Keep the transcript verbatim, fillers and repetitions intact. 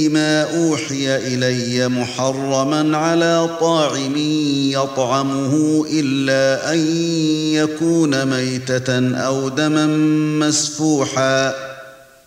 فيما أوحي إلي محرما على طاعم يطعمه إلا أن يكون ميتة أو دما مسفوحا